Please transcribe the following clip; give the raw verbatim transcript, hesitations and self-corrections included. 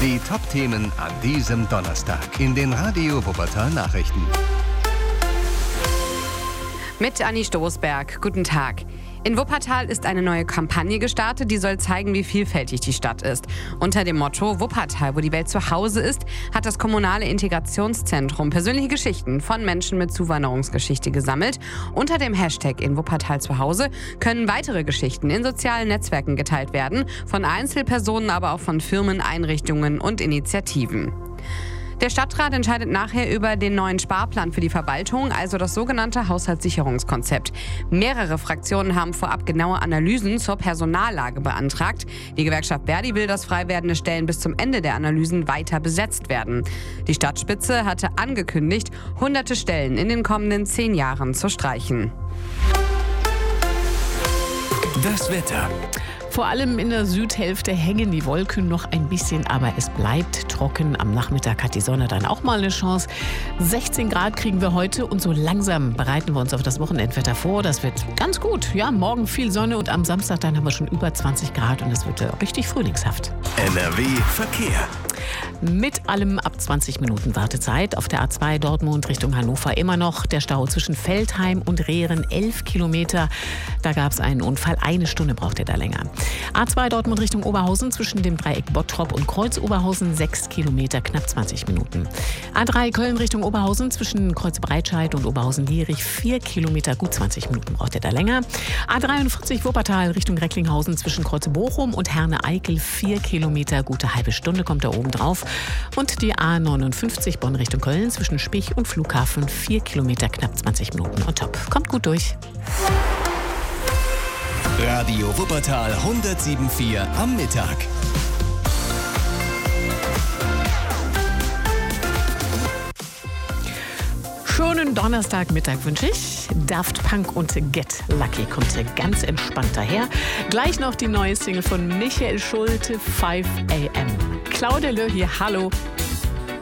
Die Top-Themen an diesem Donnerstag in den Radio Wuppertal Nachrichten. Mit Anni Stoßberg. Guten Tag. In Wuppertal ist eine neue Kampagne gestartet, die soll zeigen, wie vielfältig die Stadt ist. Unter dem Motto Wuppertal, wo die Welt zu Hause ist, hat das kommunale Integrationszentrum persönliche Geschichten von Menschen mit Zuwanderungsgeschichte gesammelt. Unter dem Hashtag in Wuppertal zu Hause können weitere Geschichten in sozialen Netzwerken geteilt werden, von Einzelpersonen, aber auch von Firmen, Einrichtungen und Initiativen. Der Stadtrat entscheidet nachher über den neuen Sparplan für die Verwaltung, also das sogenannte Haushaltssicherungskonzept. Mehrere Fraktionen haben vorab genaue Analysen zur Personallage beantragt. Die Gewerkschaft Verdi will, dass frei werdende Stellen bis zum Ende der Analysen weiter besetzt werden. Die Stadtspitze hatte angekündigt, hunderte Stellen in den kommenden zehn Jahren zu streichen. Das Wetter. Vor allem in der Südhälfte hängen die Wolken noch ein bisschen, aber es bleibt trocken. Am Nachmittag hat die Sonne dann auch mal eine Chance. sechzehn Grad kriegen wir heute und so langsam bereiten wir uns auf das Wochenendwetter vor. Das wird ganz gut. Ja, morgen viel Sonne und am Samstag dann haben wir schon über zwanzig Grad und es wird richtig frühlingshaft. N R W Verkehr. Mit allem ab zwanzig Minuten Wartezeit. Auf der A zwei Dortmund Richtung Hannover immer noch der Stau zwischen Veltheim und Rehren, elf Kilometer. Da gab es einen Unfall, eine Stunde braucht ihr da länger. A zwei Dortmund Richtung Oberhausen zwischen dem Dreieck Bottrop und Kreuz Oberhausen, sechs Kilometer, knapp zwanzig Minuten. A drei Köln Richtung Oberhausen zwischen Kreuz Breitscheid und Oberhausen-Lierich, vier Kilometer, gut zwanzig Minuten braucht ihr da länger. A dreiundvierzig Wuppertal Richtung Recklinghausen zwischen Kreuz Bochum und Herne-Eickel, vier Kilometer, gute halbe Stunde kommt da oben drauf. Und die A neunundfünfzig Bonn Richtung Köln zwischen Spich und Flughafen, vier Kilometer, knapp zwanzig Minuten on top. Kommt gut durch. Radio Wuppertal hundertsieben Komma vier am Mittag. Schönen Donnerstagmittag wünsche ich. Daft Punk und Get Lucky kommt hier ganz entspannt daher. Gleich noch die neue Single von Michael Schulte, five a m. Claudia Löhr hier, hallo.